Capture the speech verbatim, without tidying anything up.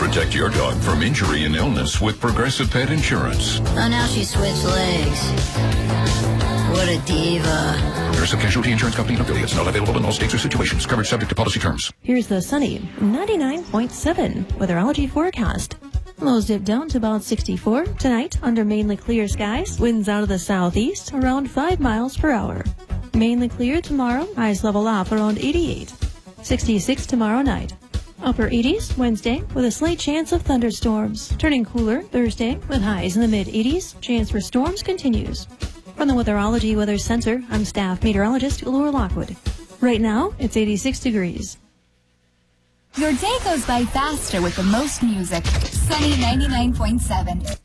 Protect your dog from injury and illness with Progressive Pet Insurance. Oh, now she switched legs. What a diva. Progressive Casualty Insurance Company and affiliates. Not available in all states or situations. Coverage subject to policy terms. Here's the sunny ninety-nine point seven weatherology forecast. Lows dip down to about sixty-four. Tonight, under mainly clear skies, winds out of the southeast around five miles per hour. Mainly clear tomorrow, highs level off around eighty-eight. sixty-six tomorrow night. Upper eighties Wednesday with a slight chance of thunderstorms. Turning cooler Thursday with highs in the mid-eighties. Chance for storms continues. From the Weatherology Weather Center, I'm staff meteorologist Laura Lockwood. Right now, it's eighty-six degrees. Your day goes by faster with the most music. Sunny ninety-nine point seven.